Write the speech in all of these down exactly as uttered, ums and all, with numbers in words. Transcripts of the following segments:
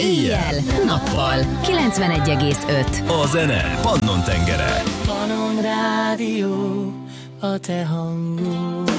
Éjjel, nappal, kilencvenegy egész öt. A zene Pannon tengere. Pannon Rádió, a te hangod.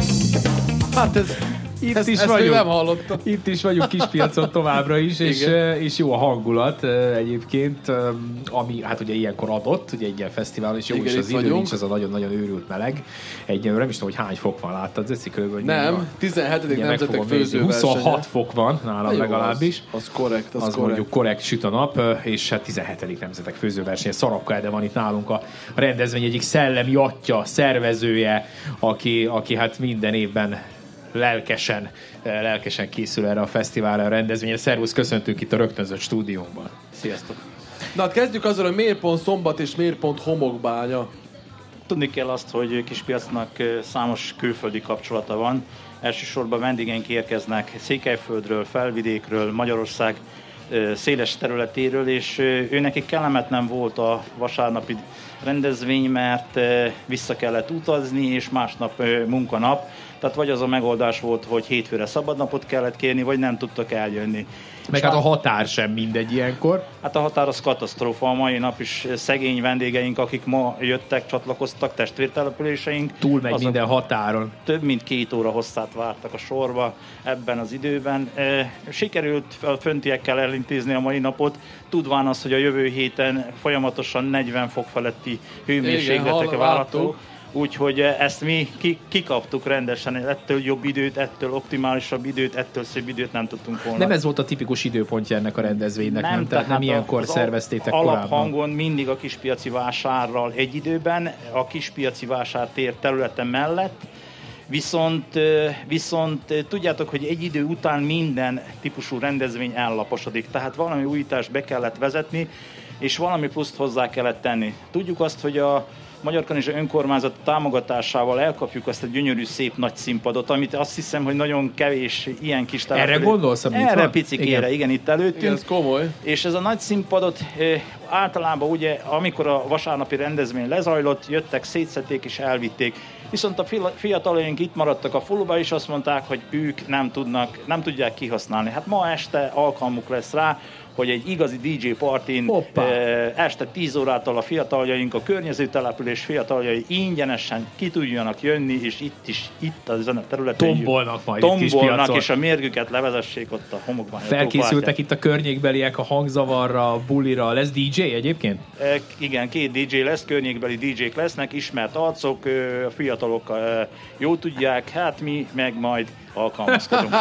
Hát ez... Itt ezt, is ezt vagyunk, nem hallottam. Itt is vagyunk Kispiacon továbbra is, és, és jó a hangulat egyébként, ami hát ugye ilyenkor adott, ugye egy ilyen fesztivál, és jó Igen, is az idő, vagyunk. nincs az a nagyon-nagyon őrült meleg. Egy, nem is tudom, hogy hány fok van, láttad, Zeszi körülbelül. Nem, tizenhetedik nemzetek főzőversenye. huszonhat fok van nálam legalábbis. Az, az korrekt, az, az korrekt. mondjuk korrekt süt a nap, és hát tizenhetedik nemzetek főzőversenye. Szarapka Ede van itt nálunk a rendezvény egyik szellemi atya, szervezője, aki, aki hát minden évben lelkesen, lelkesen készül erre a fesztiválra, a rendezvényre. Szervusz, köszöntünk itt a rögtönzött stúdiónkban. Sziasztok! Na hát kezdjük azzal, hogy miért pont Szombat és miért pont Homokbánya. Tudni kell azt, hogy Kispiacnak számos külföldi kapcsolata van. Elsősorban vendégeink érkeznek Székelyföldről, Felvidékről, Magyarország széles területéről, és őnekik kellemetlen volt a vasárnapi rendezvény, mert vissza kellett utazni, és másnap munkanap. Tehát vagy az a megoldás volt, hogy hétfőre szabadnapot kellett kérni, vagy nem tudtak eljönni. Meg hát a határ sem mindegy ilyenkor. Hát a határ az katasztrófa. A mai nap is szegény vendégeink, akik ma jöttek, csatlakoztak, testvértelepüléseink. Túl megy minden határon. Több mint két óra hosszát vártak a sorba ebben az időben. Sikerült a föntiekkel elintézni a mai napot, tudván az, hogy a jövő héten folyamatosan negyven fok feletti hőmérsékletek várhatók. Úgyhogy ezt mi kikaptuk rendesen, ettől jobb időt, ettől optimálisabb időt, ettől szebb időt nem tudtunk volna. Nem ez volt a tipikus időpontja ennek a rendezvénynek, nem? nem? Tehát nem ilyenkor szerveztétek korábban. Alaphangon mindig a Kispiaci vásárral egy időben, a Kispiaci vásártér területe mellett, viszont, viszont tudjátok, hogy egy idő után minden típusú rendezvény ellaposodik, tehát valami újítást be kellett vezetni, és valami pluszt hozzá kellett tenni. Tudjuk azt, hogy a Magyar-Kanizsa önkormányzat támogatásával elkapjuk azt a gyönyörű, szép nagy színpadot, amit azt hiszem, hogy nagyon kevés ilyen kis település. Erre gondolsz, amit Erre van? picikére, igen. igen, itt előttünk. Igen, ez komoly. És ez a nagy színpadot e, általában ugye, amikor a vasárnapi rendezvény lezajlott, jöttek, szétszedték és elvitték. Viszont a fiatalaink itt maradtak a faluba, és azt mondták, hogy ők nem tudnak, nem tudják kihasználni. Hát ma este alkalmuk lesz rá, hogy egy igazi dé dzsé partin e, este tíz órától a fiataljaink, a környező település fiataljai ingyenesen ki tudjanak jönni, és itt is, itt a zene területen tombolnak majd tombolnak, és a mérgüket levezessék ott a homokban. Felkészültek itt a környékbeliek a hangzavarra, a bulira. Lesz dé dzsé egyébként? E, igen, két dé dzsé lesz, környékbeli dé dzsék lesznek, ismert arcok, a fiatalok e, jó tudják, hát mi meg majd alkalmazkodunk.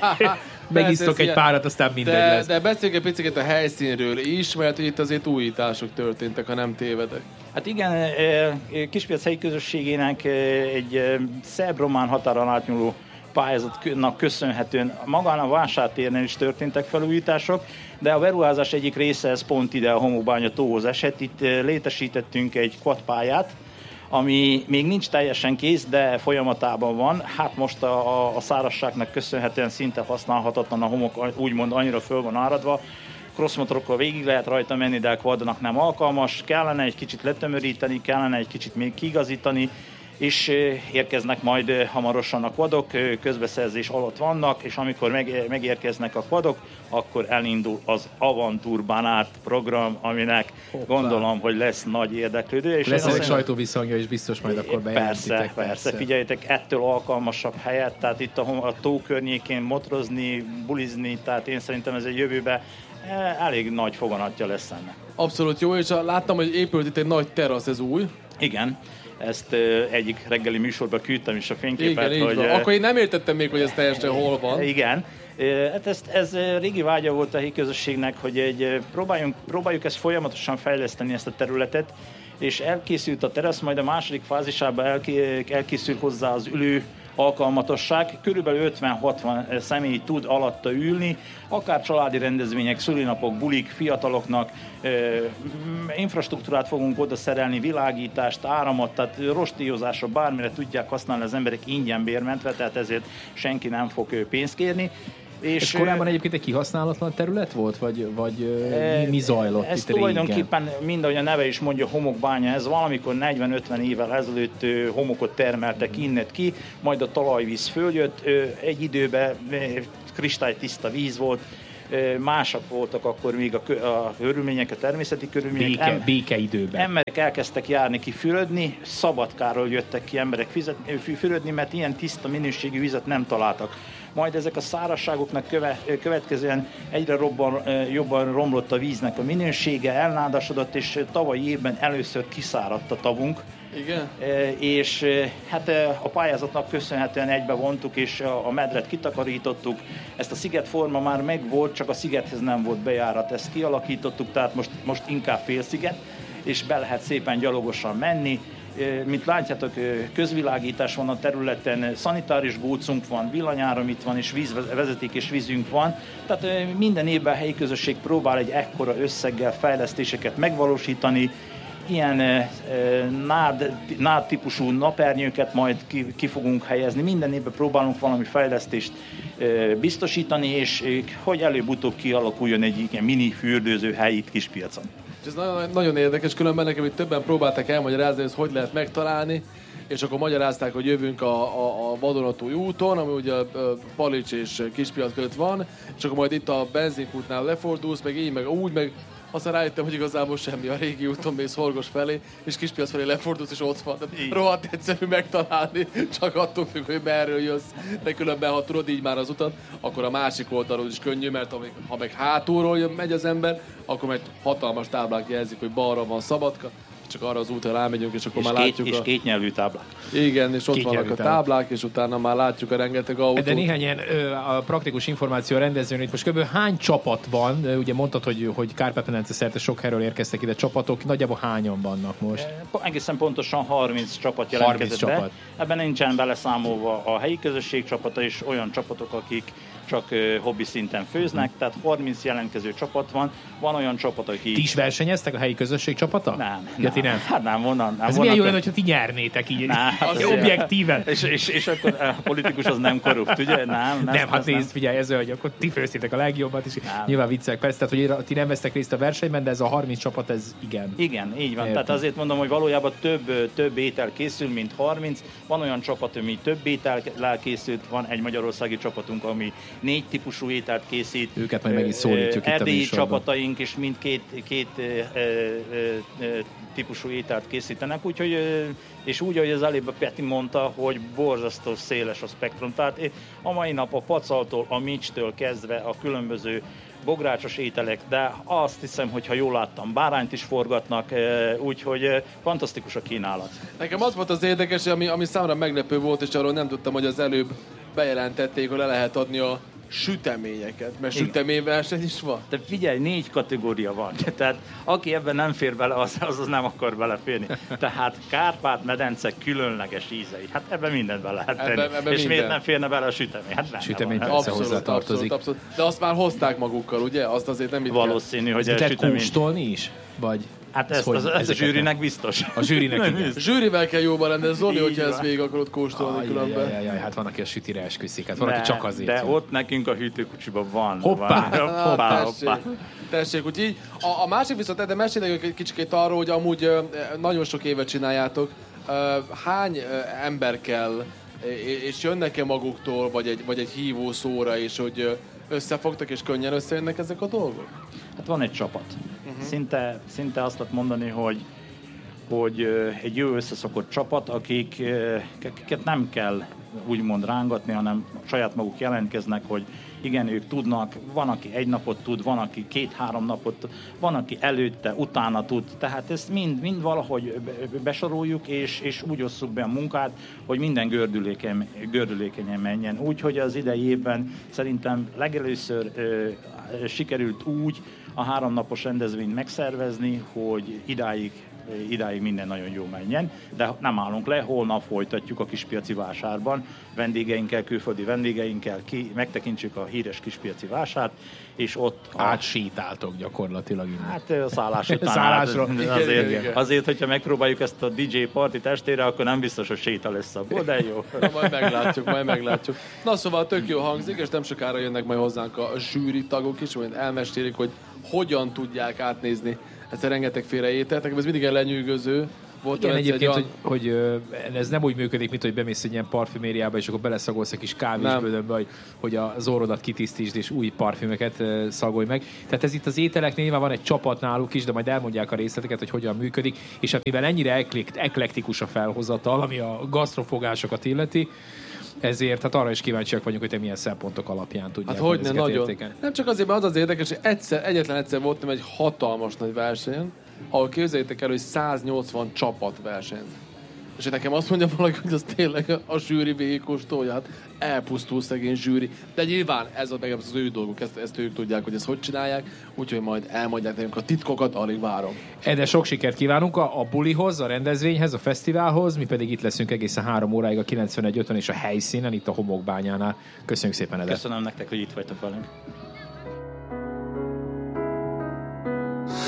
Megisztok egy párat, aztán mindegy de, lesz. De beszéljünk egy picit a helyszínről is, mert itt azért újítások történtek, ha nem tévedek. Hát igen, Kispiac helyi közösségének egy szerb-román határon átnyúló pályázatnak köszönhetően magán a vásártérnél is történtek felújítások, de a beruházás egyik része ez pont ide a Homokbánya tóhoz esett. Itt létesítettünk egy quadpályát, ami még nincs teljesen kész, de folyamatában van. Hát most a, a, a szárazságnak köszönhetően szinte használhatatlan a homok, úgymond annyira föl van áradva. Crossmotorokkal végig lehet rajta menni, de a quadnak nem alkalmas. Kellene egy kicsit letömöríteni, kellene egy kicsit még kiigazítani, és érkeznek majd hamarosan a quadok, közbeszerzés alatt vannak, és amikor meg, megérkeznek a quadok, akkor elindul az Avanturbán át program, aminek Hoppá. gondolom, hogy lesz nagy érdeklődő. És lesz egy sajtóvisszhangja is biztos majd akkor bejelentitek. Persze, persze, figyeljétek, ettől alkalmasabb helyet, tehát itt a, a tó környékén motrozni, bulizni, tehát én szerintem ez egy jövőben elég nagy foganatja lesz ennek. Abszolút jó, és láttam, hogy épült itt egy nagy terasz, ez új. Igen. Ezt uh, egyik reggeli műsorban küldtem is a fényképet. Igen, hogy, uh, Akkor én nem értettem még, hogy ez teljesen hol van. Igen. Uh, hát ez, ez régi vágya volt a helyi közösségnek, hogy egy, próbáljunk, próbáljuk ezt folyamatosan fejleszteni, ezt a területet, és elkészült a terasz, majd a második fázisában elké, elkészül hozzá az ülő alkalmatosság, körülbelül ötven-hatvan személy tud alatta ülni, akár családi rendezvények, szülinapok, bulik, fiataloknak, e, infrastruktúrát fogunk oda szerelni, világítást, áramot, tehát rostíjozásra, bármire tudják használni az emberek ingyen bérmentve, tehát ezért senki nem fog pénzt kérni. És ez korábban egyébként egy kihasználatlan terület volt, vagy, vagy e, mi, mi zajlott ez itt régen? Tulajdonképpen, mind ahogy a neve is mondja, homokbánya, ez valamikor negyven-ötven évvel ezelőtt homokot termeltek innen ki, majd a talajvíz följött, egy időben kristálytiszta víz volt, másak voltak akkor még a, a körülmények, a természeti körülmények. Béke, em, békeidőben. Emberek elkezdtek járni ki fürödni, Szabadkáról jöttek ki emberek fizet, fürödni, mert ilyen tiszta minőségű vizet nem találtak. Majd ezek a szárazságoknak köve, következően egyre robban, jobban romlott a víznek a minősége, elnádasodott, és tavalyi évben először kiszáradt a tavunk. Igen. És hát a pályázatnak köszönhetően egybe vontuk, és a medret kitakarítottuk. Ezt a szigetforma már megvolt, csak a szigethez nem volt bejárat. Ezt kialakítottuk, tehát most, most inkább félsziget, és be lehet szépen gyalogosan menni. Mint látjátok, közvilágítás van a területen, szanitáris gócunk van, villanyáram itt van, és vízvezeték és vízünk van. Tehát minden évben a helyi közösség próbál egy ekkora összeggel fejlesztéseket megvalósítani. Ilyen eh, nád, nád típusú napernyőket majd ki, ki fogunk helyezni. Minden évben próbálunk valami fejlesztést eh, biztosítani, és eh, hogy előbb-utóbb kialakuljon egy ilyen mini fürdőző hely itt Kispiacon. Ez nagyon, nagyon érdekes, különben nekem itt többen próbálták elmagyarázni, hogy hogy lehet megtalálni, és akkor magyarázták, hogy jövünk a, a, a vadonatúj úton, ami ugye Palics és Kispiac között van, és akkor majd itt a benzinkútnál lefordulsz, meg így, meg úgy, meg aztán rájöttem, hogy igazából semmi, a régi úton mész Horgos felé, és Kispiac felé lefordulsz, és ott van. Tehát rohadt egyszerű megtalálni, csak attól függ, hogy merről jössz. De különben, ha tudod így már az utat, akkor a másik oldalról is könnyű, mert ha meg hátulról jön, megy az ember, akkor meg hatalmas táblák jelzik, hogy balra van Szabadka, csak arra az útra rámegyünk, és akkor és már két, látjuk és a... két nyelvű táblák. Igen, és ott két vannak a táblák, és utána már látjuk a rengeteg autót. De néhány ilyen ö, a praktikus információ a rendezőn, itt most kb. Hány csapat van? Ugye mondtad, hogy, hogy Kárpát-medence szerte sok helyről érkeztek ide csapatok, nagyjából hányan vannak most? E, egészen pontosan harminc csapat jelentkezett be. Csapat. Ebben nincsen beleszámolva a helyi közösség csapata és olyan csapatok, akik csak uh, hobbi szinten főznek, tehát harminc jelentkező csapat van. Van olyan csapat, aki... Ti is versenyeztek a helyi közösség csapata? Nem. Ja, ti nem? Hát nem, onnan. Nem, ez milyen jó lenne, hogyha ti nyernétek így, nem, az objektíven. És, és, és akkor a politikus az nem korrupt, ugye? Nem, nem, nem hát nézd, figyelj, ez hogy akkor ti főztétek a legjobbat, és nem. Nyilván viccek, persze, tehát hogy ti nem vesztek részt a versenyben, de ez a harminc csapat, ez igen. Igen, így van. Értem. Tehát azért mondom, hogy valójában több, több étel készül, mint harminc. Van olyan csapat, ami több étel készült, van egy magyarországi csapatunk, ami négy típusú ételt készít. Őket majd meg is szólítjuk itt a erdélyi műsorban. csapataink is mindkét két, e, e, e, típusú ételt készítenek, úgyhogy, és úgy, ahogy az előbb a Peti mondta, hogy borzasztó széles a spektrum. Tehát a mai nap a pacaltól, a micstől kezdve a különböző bográcsos ételek, de azt hiszem, hogy ha jól láttam, bárányt is forgatnak, úgyhogy fantasztikus a kínálat. Nekem az volt az érdekes, ami, ami számomra meglepő volt, és arról nem tudtam, hogy az előbb bejelentették, hogy le lehet adni a süteményeket, mert süteményverseny is van. De figyelj, négy kategória van, tehát aki ebben nem fér bele, az, az, az nem akar beleférni. Tehát Kárpát-medence különleges ízei, hát ebben mindent bele lehet tenni. Ebben, ebben és minden. Miért nem férne bele a sütemény? Hát sütemény persze abszolút, hozzá tartozik. Abszolút, abszolút. De azt már hozták magukkal, ugye? Azt azért nem itt valószínű, hogy a sütemény... kóstolni is? Vagy... Hát ezt, ez, ez a zsűrinek biztos. A zsűrinek igen. Zsűrivel kell jóban lenni, Zoli, hogyha ezt végig akarod kóstolni különben. Jaj, jaj, hát van, aki a sütire esküszik, hát van, aki csak azért. De ott nekünk a hűtőkocsiban van. Hoppá! Van. Hoppá, tessék, hoppá. tessék, úgyhogy a, a másik viszont, de mesélj egy kicsit arról, hogy amúgy nagyon sok évet csináljátok. Hány ember kell, és jönnek-e maguktól, vagy egy, vagy egy hívó szóra, és hogy összefogtak, és könnyen összejönnek ezek a dolgok? Hát van egy csapat. Uh-huh. Szinte, szinte azt lehet mondani, hogy, hogy egy jó összeszokott csapat, akik, akiket nem kell úgymond rángatni, hanem saját maguk jelentkeznek, hogy igen, ők tudnak, van, aki egy napot tud, van, aki két-három napot, van, aki előtte, utána tud. Tehát ezt mind, mind valahogy besoroljuk, és, és úgy osszuk be a munkát, hogy minden gördülékeny, gördülékenyen menjen. Úgyhogy az idei évben szerintem legelőször ö, sikerült úgy a háromnapos rendezvényt megszervezni, hogy idáig idáig minden nagyon jó menjen, de nem állunk le, holnap folytatjuk a Kispiaci vásárban, vendégeinkkel, külföldi vendégeinkkel ki, megtekintsük a híres Kispiaci vásárt, és ott... A... Átsétáltok gyakorlatilag innen. Hát a szállás után. Szállásra. Hát, azért, azért, hogyha megpróbáljuk ezt a dé dzsé partit estére, akkor nem biztos, hogy séta lesz abból, de jó. Na, majd meglátjuk, majd meglátjuk. Na szóval tök jó hangzik, és nem sokára jönnek majd hozzánk a zsűri tagok is, majd elmesélik, hogy hogyan tudják átnézni ezt a rengeteg féle ételt. Nekem ez mindig lenyűgöző, Volt igen, egyébként, olyan... hogy, hogy ez nem úgy működik, mint hogy bemész egy ilyen parfümériába, és akkor beleszagolsz egy kis kávésbödönbe, hogy, hogy az orrodat kitisztítsd, és új parfümöket szagolj meg. Tehát ez itt az ételeknél nyilván van egy csapat náluk is, de majd elmondják a részleteket, hogy hogyan működik, és hát mivel ennyire eklektikus a felhozatal, ami a gasztrofogásokat illeti, ezért hát arra is kíváncsiak vagyunk, hogy te milyen szempontok alapján tudják. Hát hogy ne, nagyon. Értéken. Nem csak azért, mert az az érdekes, hogy egyszer, egyetlen egyszer voltam egy hatalmas nagy versenyen, ahol képzeljétek el, hogy száznyolcvan csapat versenyt. És nekem azt mondja valaki, hogy az tényleg a zsűri végigkóstolja, hát elpusztul szegény zsűri. De nyilván ez a, az, az ő dolguk, ezt, ezt ők tudják, hogy ezt hogy csinálják, úgyhogy majd elmondják nekünk a titkokat, alig várom. De sok sikert kívánunk a, a bulihoz, a rendezvényhez, a fesztiválhoz, mi pedig itt leszünk egészen három óráig a kilencvenegy ötven és a helyszínen, itt a Homokbányánál. Köszönjük szépen, Ede. Köszönöm nektek, hogy itt vagytok velünk.